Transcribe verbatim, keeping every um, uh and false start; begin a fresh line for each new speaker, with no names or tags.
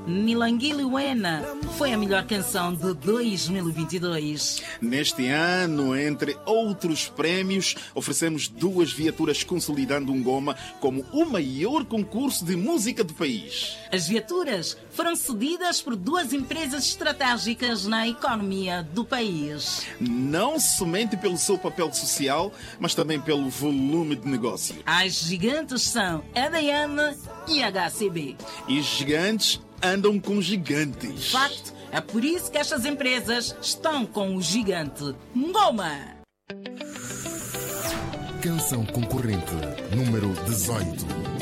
Nilanguiliwena foi a melhor canção de dois mil e vinte e dois.
Neste ano, entre outros prémios, oferecemos duas viaturas consolidando um Ngoma como o maior concurso de música do país.
As viaturas foram cedidas por duas empresas estratégicas na economia do país.
Não somente pelo seu papel social, mas também pelo volume de negócio.
As gigantes são E D M e H C B.
E os gigantes andam com gigantes.
Facto, é por isso que estas empresas estão com o gigante Ngoma.
Canção concorrente número dezoito.